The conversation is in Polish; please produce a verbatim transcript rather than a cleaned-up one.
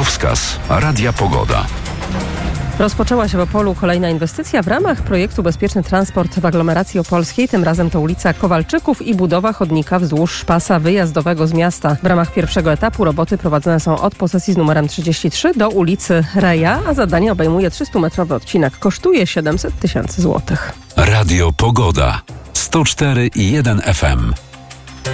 Drogowskaz Radia Pogoda. Rozpoczęła się w Opolu kolejna inwestycja w ramach projektu Bezpieczny Transport w aglomeracji opolskiej. Tym razem to ulica Kowalczyków i budowa chodnika wzdłuż pasa wyjazdowego z miasta. W ramach pierwszego etapu roboty prowadzone są od posesji z numerem trzydzieści trzy do ulicy Reja, a zadanie obejmuje trzystumetrowy odcinek. Kosztuje siedemset tysięcy złotych. Radio Pogoda. sto cztery i jeden F M.